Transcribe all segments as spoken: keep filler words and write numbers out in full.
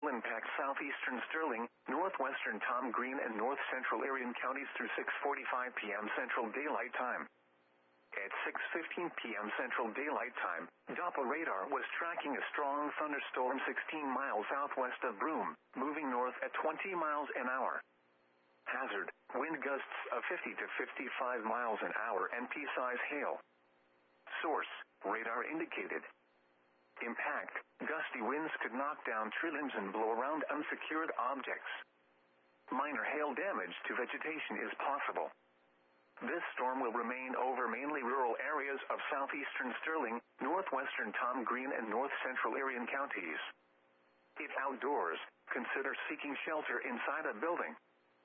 impacts southeastern Sterling, northwestern Tom Green and north central Aryan counties through six forty-five p.m. Central Daylight Time. At six fifteen p.m. Central Daylight Time, Doppler radar was tracking a strong thunderstorm sixteen miles southwest of Broome, moving north at twenty miles an hour. Hazard, wind gusts of fifty to fifty-five miles an hour and pea-size hail. Source, radar indicated. Impact, gusty winds could knock down tree limbs and blow around unsecured objects. Minor hail damage to vegetation is possible. This storm will remain over mainly rural areas of southeastern Sterling, northwestern Tom Green and north central Aryan counties. If outdoors, consider seeking shelter inside a building.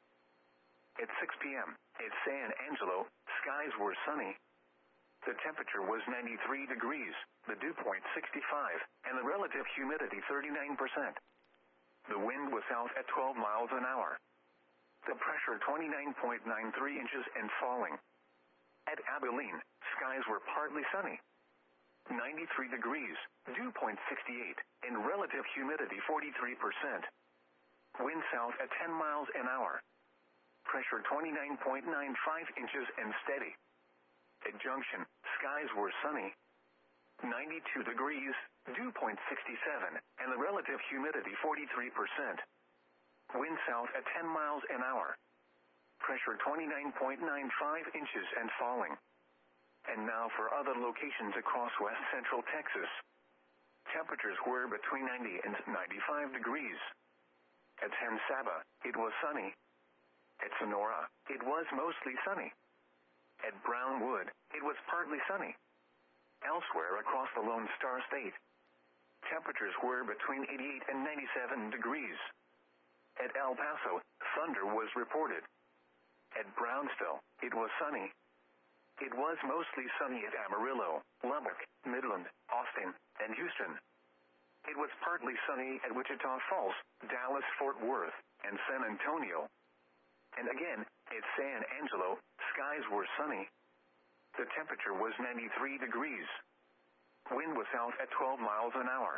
At six p.m., at San Angelo, skies were sunny. The temperature was ninety-three degrees, the dew point sixty-five, and the relative humidity thirty-nine percent. The wind was south at twelve miles an hour. The pressure twenty-nine point nine three inches and falling. At Abilene, skies were partly sunny. ninety-three degrees, dew point sixty-eight, and relative humidity forty-three percent. Wind south at ten miles an hour. Pressure twenty-nine point nine five inches and steady. At Junction, skies were sunny. ninety-two degrees, dew point sixty-seven, and the relative humidity forty-three percent. Wind south at ten miles an hour. Pressure twenty-nine point nine five inches and falling. And now for other locations across west central Texas. Temperatures were between ninety and ninety-five degrees. At San Saba, it was sunny. At Sonora, it was mostly sunny. At Brownwood, it was partly sunny. Elsewhere across the Lone Star State, temperatures were between eighty-eight and ninety-seven degrees. At El Paso, thunder was reported. At Brownsville, it was sunny. It was mostly sunny at Amarillo, Lubbock, Midland, Austin, and Houston. It was partly sunny at Wichita Falls, Dallas, Fort Worth, and San Antonio. And again, at San Angelo, skies were sunny. The temperature was ninety-three degrees. Wind was south at twelve miles an hour.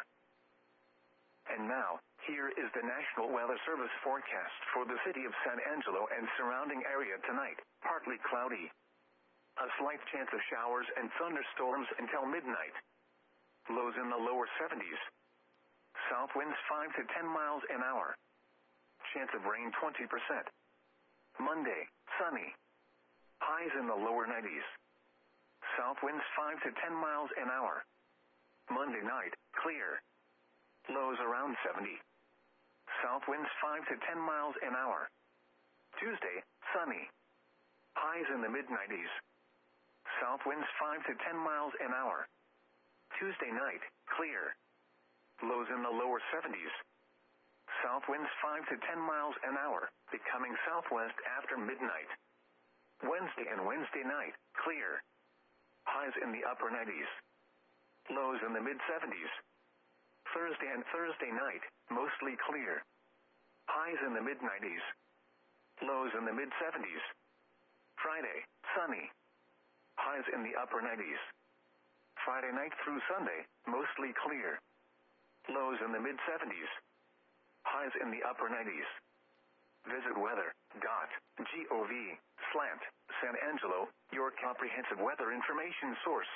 And now, here is the National Weather Service forecast for the city of San Angelo and surrounding area tonight. Partly cloudy. A slight chance of showers and thunderstorms until midnight. Lows in the lower seventies. South winds five to ten miles an hour. Chance of rain twenty percent. Monday, sunny. Highs in the lower nineties. South winds five to ten miles an hour. Monday night, clear. Lows around seventy. South winds five to ten miles an hour. Tuesday, sunny. Highs in the mid nineties. South winds five to ten miles an hour. Tuesday night, clear. Lows in the lower seventies. South winds five to ten miles an hour, becoming southwest after midnight. Wednesday and Wednesday night, clear. Highs in the upper nineties. Lows in the mid seventies. Thursday and Thursday night, mostly clear. Highs in the mid nineties. Lows in the mid seventies. Friday, sunny. Highs in the upper nineties. Friday night through Sunday, mostly clear. Lows in the mid seventies. Highs in the upper nineties. Visit weather dot gov slash San Angelo, your comprehensive weather information source.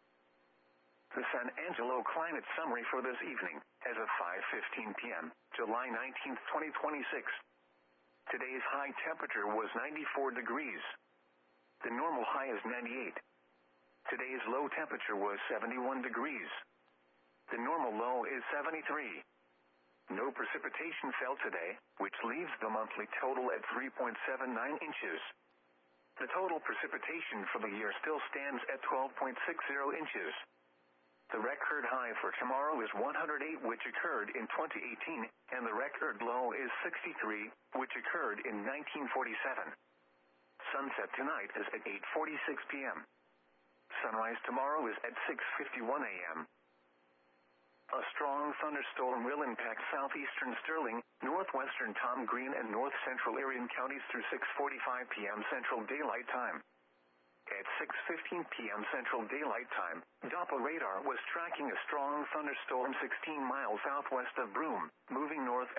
The San Angelo climate summary for this evening, as of five fifteen p.m., July nineteenth, twenty twenty-six. Today's high temperature was ninety-four degrees. The normal high is ninety-eight. Today's low temperature was seventy-one degrees. The normal low is seventy-three. No precipitation fell today, which leaves the monthly total at three point seven nine inches. The total precipitation for the year still stands at twelve point six zero inches. The record high for tomorrow is one hundred eight, which occurred in twenty eighteen, and the record low is sixty-three, which occurred in nineteen forty-seven. Sunset tonight is at eight forty-six p.m. Sunrise tomorrow is at six fifty-one a.m. A strong thunderstorm will impact southeastern Sterling, northwestern Tom Green, and north central Aryan counties through six forty-five p.m. Central Daylight Time. At six fifteen p.m. Central Daylight Time, Doppler radar was tracking a strong thunderstorm sixteen miles southwest of Broome, moving north